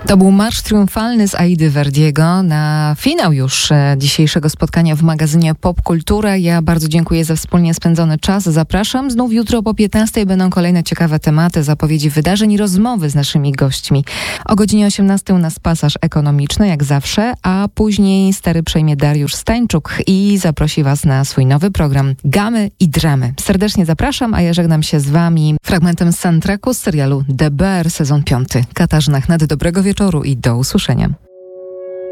To był marsz triumfalny z Aidy Verdiego na finał już dzisiejszego spotkania w magazynie Popkultura. Ja bardzo dziękuję za wspólnie spędzony czas. Zapraszam. Znów jutro po 15:00 będą kolejne ciekawe tematy, zapowiedzi wydarzeń i rozmowy z naszymi gośćmi. O godzinie 18:00 u nas pasaż ekonomiczny, jak zawsze, a później stery przejmie Dariusz Stańczuk i zaprosi Was na swój nowy program Gamy i Dramy. Serdecznie zapraszam, a ja żegnam się z Wami fragmentem z soundtracku z serialu The Bear, sezon 5. Katarzyna Chnat, dobrego wieczoru i do usłyszenia.